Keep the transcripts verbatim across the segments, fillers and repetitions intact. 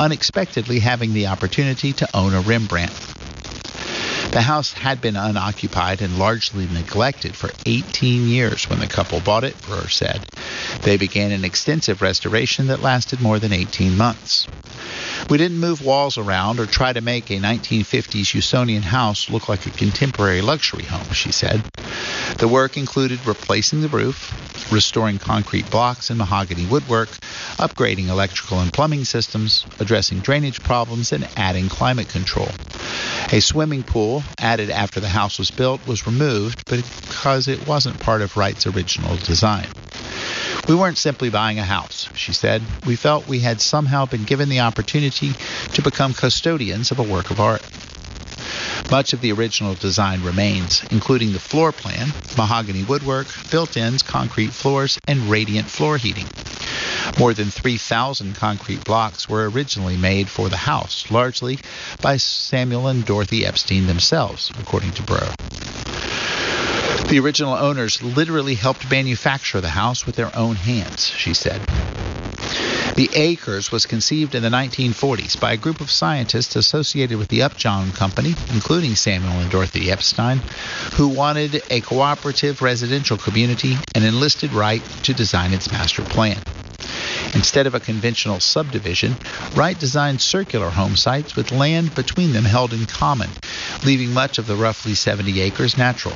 unexpectedly having the opportunity to own a Rembrandt. The house had been unoccupied and largely neglected for eighteen years when the couple bought it, Brewer said. They began an extensive restoration that lasted more than eighteen months. We didn't move walls around or try to make a nineteen fifties Usonian house look like a contemporary luxury home, she said. The work included replacing the roof, restoring concrete blocks and mahogany woodwork, upgrading electrical and plumbing systems, addressing drainage problems, and adding climate control. A swimming pool, added after the house was built, was removed because it wasn't part of Wright's original design. We weren't simply buying a house, she said. We felt we had somehow been given the opportunity to become custodians of a work of art. Much of the original design remains, including the floor plan, mahogany woodwork, built-ins, concrete floors, and radiant floor heating. More than three thousand concrete blocks were originally made for the house, largely by Samuel and Dorothy Epstein themselves, according to Brewer. The original owners literally helped manufacture the house with their own hands, she said. The Acres was conceived in the nineteen forties by a group of scientists associated with the Upjohn Company, including Samuel and Dorothy Epstein, who wanted a cooperative residential community and enlisted Wright to design its master plan. Instead of a conventional subdivision, Wright designed circular home sites with land between them held in common, leaving much of the roughly seventy acres natural.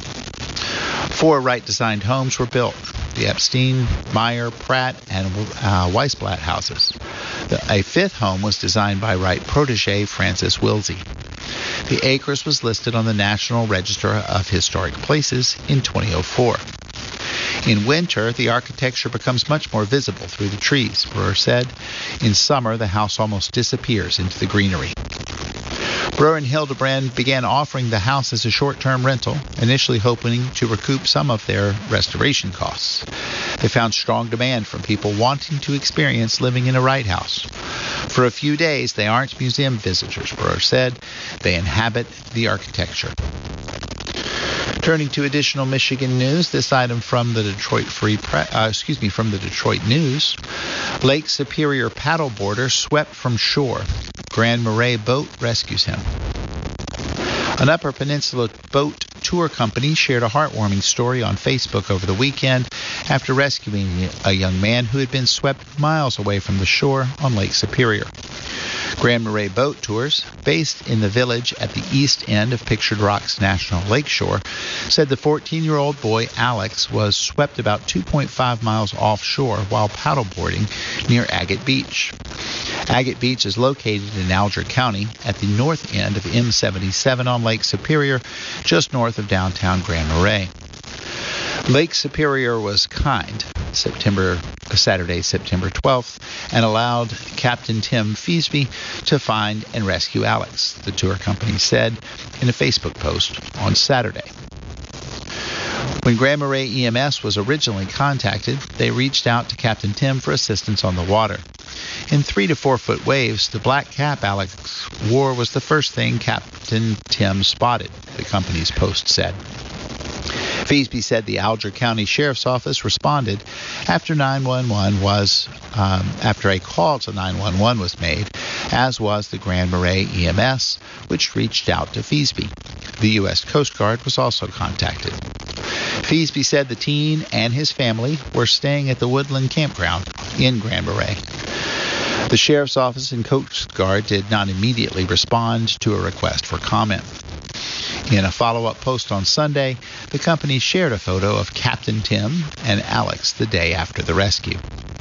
Four Wright-designed homes were built: the Epstein, Meyer, Pratt, and uh, Weisblatt houses. The, a fifth home was designed by Wright protege Francis Wilsey. The Acres was listed on the National Register of Historic Places in two thousand four. In winter, the architecture becomes much more visible through the trees, Brewer said. In summer, the house almost disappears into the greenery. Brewer and Hildebrand began offering the house as a short-term rental, initially hoping to recoup some of their restoration costs. They found strong demand from people wanting to experience living in a Wright house. For a few days, they aren't museum visitors, Brewer said. They inhabit the architecture. Turning to additional Michigan news, this item from the Detroit Free Pre- uh, excuse me, from the Detroit News. Lake Superior paddleboarder swept from shore. Grand Marais boat rescues him. An Upper Peninsula boat tour company shared a heartwarming story on Facebook over the weekend after rescuing a young man who had been swept miles away from the shore on Lake Superior. Grand Marais Boat Tours, based in the village at the east end of Pictured Rocks National Lakeshore, said the fourteen-year-old boy Alex was swept about two point five miles offshore while paddleboarding near Agate Beach. Agate Beach is located in Alger County at the north end of M seventy-seven on Lake Superior, just north of downtown Grand Marais. Lake Superior was kind September Saturday, September twelfth, and allowed Captain Tim Feasby to find and rescue Alex, the tour company said in a Facebook post on Saturday. When Grand Marais E M S was originally contacted, they reached out to Captain Tim for assistance on the water. In three to four foot waves, the black cap Alex wore was the first thing Captain Tim spotted, the company's post said. Feasby said the Alger County Sheriff's Office responded after nine one one was um, after a call to nine one one was made, as was the Grand Marais E M S, which reached out to Feasby. The U S Coast Guard was also contacted. Feasby said the teen and his family were staying at the Woodland Campground in Grand Marais. The Sheriff's Office and Coast Guard did not immediately respond to a request for comment. In a follow-up post on Sunday, the company shared a photo of Captain Tim and Alex the day after the rescue.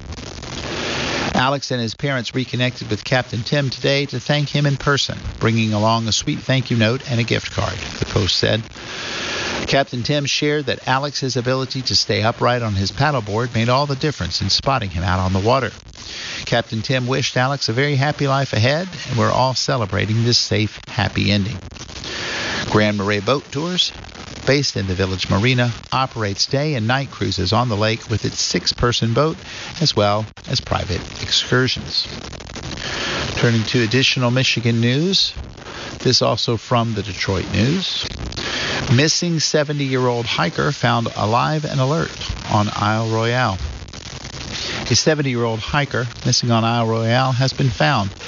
Alex and his parents reconnected with Captain Tim today to thank him in person, bringing along a sweet thank you note and a gift card, the post said. Captain Tim shared that Alex's ability to stay upright on his paddleboard made all the difference in spotting him out on the water. Captain Tim wished Alex a very happy life ahead, and we're all celebrating this safe, happy ending. Grand Marais Boat Tours, based in the Village Marina, operates day and night cruises on the lake with its six-person boat, as well as private excursions. Turning to additional Michigan news, this also from the Detroit News. Missing seventy-year-old hiker found alive and alert on Isle Royale. A seventy-year-old hiker missing on Isle Royale has been found.